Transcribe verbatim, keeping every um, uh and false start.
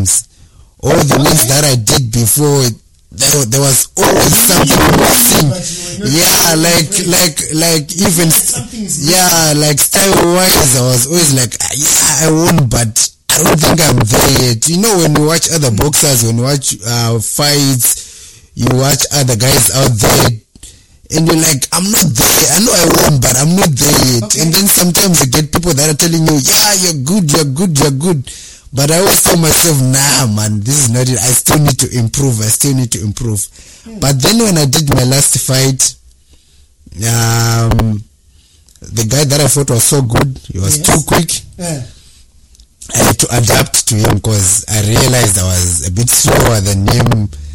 wins. All the wins that I did before, there, there was always something missing. Yeah, like, like, like even, yeah, like style-wise, I was always like, yeah, I won, but I don't think I'm there yet. You know, when you watch other boxers, when you watch uh, fights, you watch other guys out there, and you're like, I'm not there. I know I won, but I'm not there yet. Okay. And then sometimes you get people that are telling you, yeah, you're good, you're good, you're good. But I always tell myself, nah, man, this is not it. I still need to improve. I still need to improve. Yeah. But then when I did my last fight, um, the guy that I fought was so good. He was yes. too quick. Yeah. I had to adapt to him because I realized I was a bit slower than him.